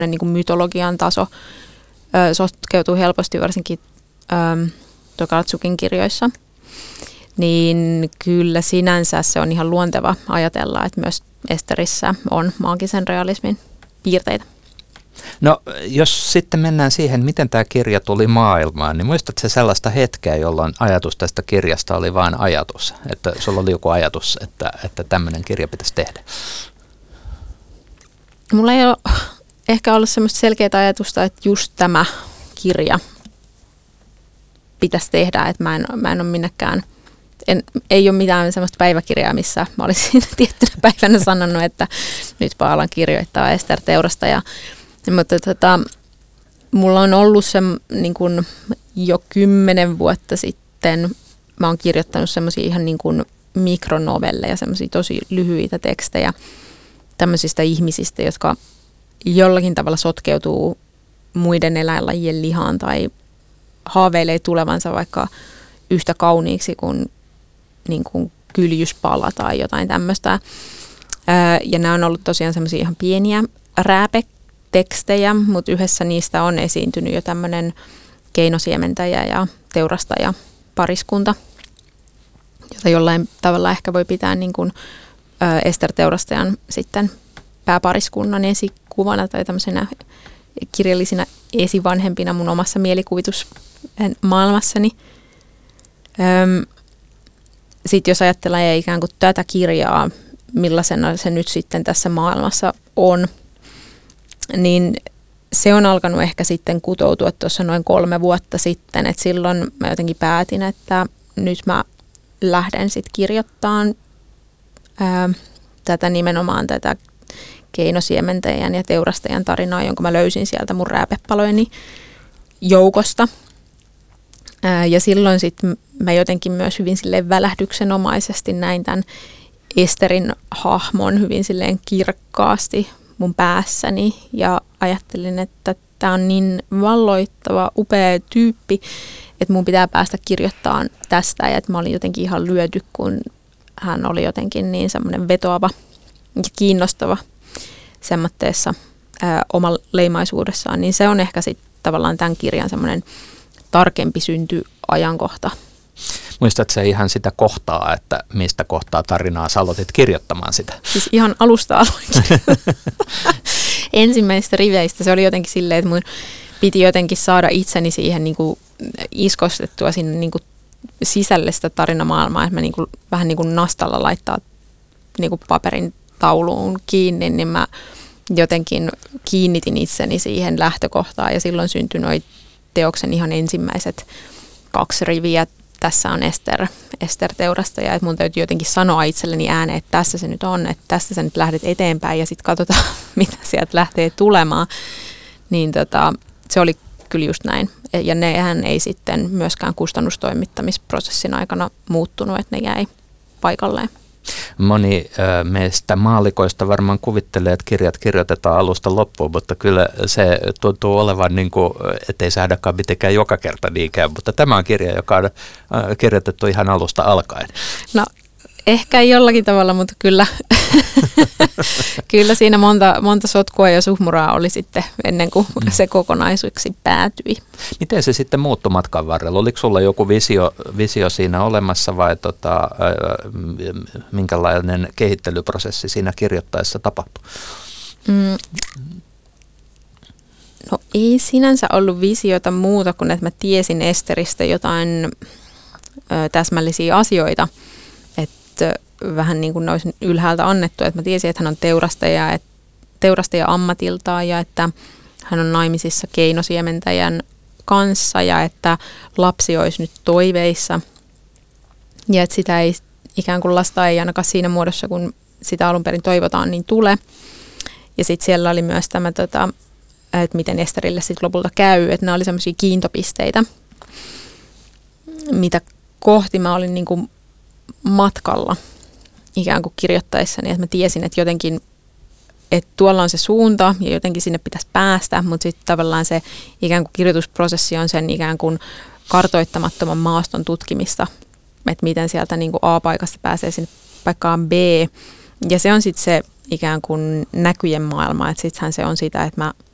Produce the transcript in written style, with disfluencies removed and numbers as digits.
niin kuin mytologian taso sotkeutuu helposti varsinkin Tokarczukin kirjoissa, niin kyllä sinänsä se on ihan luonteva ajatella, että myös Esterissä on maagisen realismin piirteitä. No jos sitten mennään siihen, miten tämä kirja tuli maailmaan, niin muistatko sellaista hetkeä, jolloin ajatus tästä kirjasta oli vain ajatus? Että sulla oli joku ajatus, että tämmöinen kirja pitäisi tehdä? Mulla ei ole ehkä ollut semmoista selkeää ajatusta, että just tämä kirja pitäisi tehdä, että mä en ole minnekään, ei ole mitään semmoista päiväkirjaa, missä mä olisin tiettynä päivänä sanonut, että nyt mä alan kirjoittaa Ester Teurastaja. Mutta mulla on ollut se niin kuin jo 10 vuotta sitten, mä oon kirjoittanut semmoisia ihan niin kuin mikronovelleja, semmoisia tosi lyhyitä tekstejä tämmöisistä ihmisistä, jotka jollakin tavalla sotkeutuu muiden eläinlajien lihaan tai haaveilee tulevansa vaikka yhtä kauniiksi kuin, niin kuin kyljyspala tai jotain tämmöistä. Ja nämä on ollut tosiaan semmoisia ihan pieniä rääpetekstejä, mutta yhdessä niistä on esiintynyt jo tämmöinen keinosiementäjä ja teurastaja pariskunta, jota jollain tavalla ehkä voi pitää niin kuin Ester Teurastajan sitten pääpariskunnan esikuvana tai tämmöisenä kirjallisina esivanhempina mun omassa mielikuvitusmaailmassani. Sitten jos ajatellaan ikään kuin tätä kirjaa, millaisena se nyt sitten tässä maailmassa on, niin se on alkanut ehkä sitten kutoutua tuossa noin 3 vuotta sitten, että silloin mä jotenkin päätin, että nyt mä lähden sitten kirjoittamaan nimenomaan tätä keinosiementäjän ja teurastajan tarinaa, jonka mä löysin sieltä mun rääpepalojeni joukosta. Ja silloin sitten mä jotenkin myös hyvin silleen välähdyksenomaisesti näin tämän Esterin hahmon hyvin silleen kirkkaasti mun päässäni ja ajattelin, että tämä on niin valloittava, upea tyyppi, että mun pitää päästä kirjoittamaan tästä ja että mä olin jotenkin ihan lyöty, kun hän oli jotenkin niin semmoinen vetoava ja kiinnostava semmoitteessa omaleimaisuudessaan, niin se on ehkä sitten tavallaan tämän kirjan semmoinen tarkempi syntyajankohta. Muistatko sä ihan sitä kohtaa, että mistä kohtaa tarinaa sä aloitit kirjoittamaan sitä? Siis ihan alusta aloin. Ensimmäisistä riveistä se oli jotenkin silleen, että mun piti jotenkin saada itseni siihen niin kuin iskostettua sinne niin kuin sisälle sitä tarinamaailmaa, että mä niin kuin, vähän niin kuin nastalla laittaa niin kuin paperin tauluun kiinni, niin mä jotenkin kiinnitin itseni siihen lähtökohtaan ja silloin syntyi noi teoksen ihan ensimmäiset 2 riviä. Tässä on Ester Teurastaja, että mun täytyy jotenkin sanoa itselleni ääneen, että tässä se nyt on, että tästä sä nyt lähdet eteenpäin ja sitten katsotaan, mitä sieltä lähtee tulemaan. Niin se oli kyllä just näin. Ja nehän ei sitten myöskään kustannustoimittamisprosessin aikana muuttunut, että ne jäi paikalleen. Moni meistä maallikoista varmaan kuvittelee, että kirjat kirjoitetaan alusta loppuun, mutta kyllä se tuntuu olevan niin kuin, ettei saadakaan mitenkään joka kerta niinkään, mutta tämä on kirja, joka on kirjoitettu ihan alusta alkaen. No ehkä jollakin tavalla, mutta kyllä, kyllä siinä monta sotkua ja suhmuraa oli sitten ennen kuin se kokonaisuuksi päätyi. Miten se sitten muuttui matkan varrella? Oliko sulla joku visio siinä olemassa vai minkälainen kehittelyprosessi siinä kirjoittaessa tapahtui? No ei sinänsä ollut visiota muuta kuin, että mä tiesin Esteristä jotain täsmällisiä asioita. Vähän niin kuin ne olisi ylhäältä annettu, että mä tiesin, että hän on teurastaja ammatiltaan ja että hän on naimisissa keinosiementäjän kanssa ja että lapsi olisi nyt toiveissa ja että sitä ei ikään kuin lasta ei ainakaan siinä muodossa, kun sitä alun perin toivotaan, niin tule. Ja sitten siellä oli myös tämä, että miten Esterille sitten lopulta käy, että nämä oli semmoisia kiintopisteitä, mitä kohti mä olin niin kuin matkalla ikään kuin kirjoittaessani, että mä tiesin, että jotenkin, että tuolla on se suunta ja jotenkin sinne pitäisi päästä, mutta sitten tavallaan se ikään kuin kirjoitusprosessi on sen ikään kuin kartoittamattoman maaston tutkimista, että miten sieltä niin kuin A-paikasta pääsee sinne paikkaan B. Ja se on sitten se ikään kuin näkyjen maailma, että sittenhän se on sitä, että mä